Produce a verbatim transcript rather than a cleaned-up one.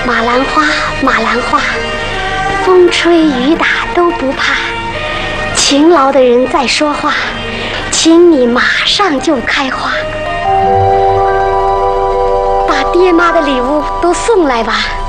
马兰花，马兰花，风吹雨打都不怕。勤劳的人在说话，请你马上就开花。把爹妈的礼物都送来吧。